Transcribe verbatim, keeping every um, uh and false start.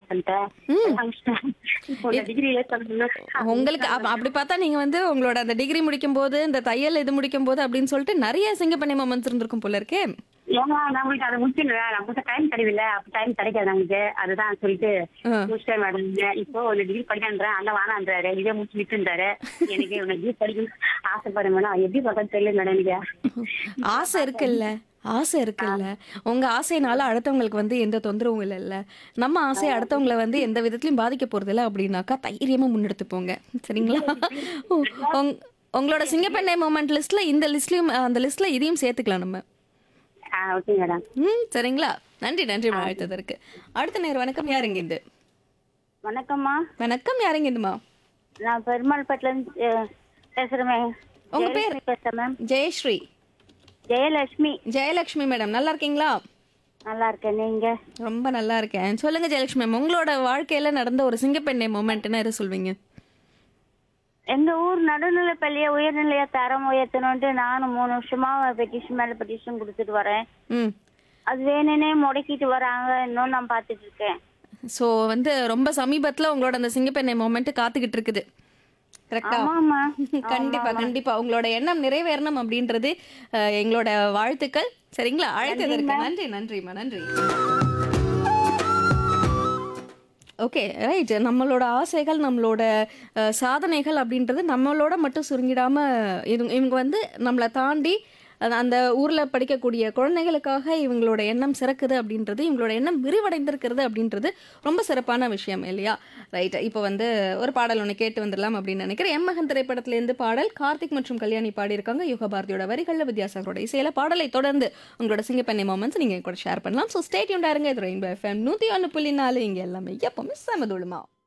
பண்ணிட்டேன். ம். கல்யாணம் முடிச்சிட்டேன். இப்போ இந்த இத் டிகிரியில சொல்லணும் உங்களுக்கு அப்படின்னு அப் அப்படி பார்த்தா நீங்க வந்து உங்களோட அந்த டிகிரி முடிக்கும்போது, இந்த தையல் இது முடிக்கும்போது அப்படின்னு சொல்லிட்டு நெறைய சிங்கப்பெண்ணை மொமெண்ட்ஸ் இருந்திருக்கும் போல இருக்கே! ஏன்னா நம்மளுக்கு அதை முடிச்சிடுவேன். நம்மளுக்கு டைம் கிடைக்கல. அப்ப டைம் கிடைக்காது நமக்கு. அதுதான் சொல்லிட்டு ஆ. முடிச்சிட்டேன் மேடம். இப்போ ஒரு டிகிரி படிக்கன்றேன். அந்த வேணான்றாரு. இதே முடிச்சு விட்டுன்றாரு. எனக்கு உனக்கு டிகிரி படிக்கணும் ஆசைப்படுறேன் மேடம். எப்படி பண்றது தெரியல மேடம் எனக்கு. இப்பதான் ஆசை பார்த்தேன். இருக்குல்ல. ஆசை ஆ, இருக்குல்ல. உங்க ஆசையினால அடுத்தவங்களுக்கு வந்து எந்த தொந்தரவும் இல்லல்ல. நம்ம ஆ. ஆசை அடுத்தவங்கள வந்து எந்த விதத்திலயும் பாதிக்க போறதில்ல அப்படின்னாக்கா, தைரியமா முன்னெடுத்து போங்க. சரிங்களா? உ உங் உங்களோட சிங்கப்பெண்ணை மொமெண்ட் லிஸ்ட்ல இந்த லிஸ்ட்லயும் அந்த லிஸ்ட்ல இதையும் சேர்த்துக்கலாம் நம்ம. ஆ, ஓகே மேடம். ம். சரிங்களா? நன்றி, ஆ, நன்றிம்மா அழைத்ததற்கு. அடுத்த நேயர் வணக்கம். யார் இங்கிருந்து? வணக்கம்மா. வணக்கம். யார் இங்கிருந்தும்மா? நான் பெருமாள்பேட்டில இருந்து அஹ், பேசுறேன் மேம். உங்க பேர்? ஜெயலட்சுமி பேசுறேன் மேம். ஜெயஸ்ரீ. ஜெயலட்சுமி. ஜெயலக்ஷ்மி மேடம். நல்லா இருக்கீங்களா? நல்லா இருக்கேன். நீங்க? ரொம்ப நல்லா இருக்கேன். சொல்லுங்க ஜெயலக்ஷ்மி மேம். உங்களோட வாழ்க்கையில நடந்த ஒரு சிங்கப்பெண்ணை மொமெண்ட்னா எத சொல்வீங்க? எங்க ஊர் நடுநிலைப்பள்ளிய உயர்நிலையா தரம் உயர்த்தணும்ட்டு நானும் மூணு வருஷமா பெட்டிஷன் மேல பெட்டிஷன் கொடுத்துட்டு வரேன். ம். அது வேணும்னே முடக்கிட்டு வராங்க. இன்னும் நான் பாத்துட்டு இருக்கேன். ஸோ வந்து ரொம்ப சமீபத்துல உங்களோட அந்த சிங்கப்பெண்ணை மொமெண்ட் காத்துக்கிட்டு இருக்குது. கரெக்ட்டா? ஆமாமா. கண்டிப்பா, ஆமாமா. கண்டிப்பா. உங்களோட எண்ணம் நிறைவேறணும் அப்படின்றது அ எங்களோட வாழ்த்துக்கள். சரிங்களா? நன்றி அழைத்ததற்கு மேம். நன்றி, நன்றிம்மா. நன்றி. ஓகே. ரைட். நம்மளோட ஆசைகள், நம்மளோட அ சாதனைகள் அப்படின்றது நம்மளோட மட்டும் சுருங்கிடாம, இவங்க இவங்க வந்து நம்மள தாண்டி அந்த அந்த ஊர்ல படிக்கக்கூடிய குழந்தைகளுக்காக இவங்களோட எண்ணம் சிறக்குது அப்படின்றது, இவங்களோட எண்ணம் விரிவடைந்திருக்கிறது அப்படின்றது ரொம்ப சிறப்பான விஷயம் இல்லையா? ரைட். இப்போ வந்து ஒரு பாடல் ஒண்ணு கேட்டு வந்துரலாம் அப்படின்னு நினைக்கிறேன். எம்மகன் திரைப்படத்திலேருந்து பாடல் கார்த்திக் மற்றும் கல்யாணி பாடியிருக்காங்க. யுகபாரதியோட வரிகள்ல வித்யாசாகரோட இசையில பாடலை தொடர்ந்து உங்களோட சிங்கப்பெண்ணை மொமெண்ட்ஸ் நீங்க என் கூட ஷேர் பண்ணலாம். ஸோ ஸ்டே டியூன்டா இருங்க. இது ரெயின்போ எஃப்எம் நூற்றி ஒன்று புள்ளி நாலு. இங்க எல்லாமே எப்பவுமே செமதுளுமா.